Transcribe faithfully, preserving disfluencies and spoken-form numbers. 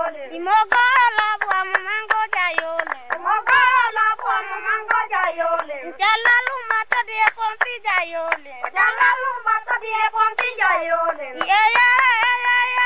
jayole. Imogola bwa mango jayole. Imogola bwa mango jayole. Jalalu mata de pompi jayole. Jalalu mata de pompi jayole. Yeah yeah.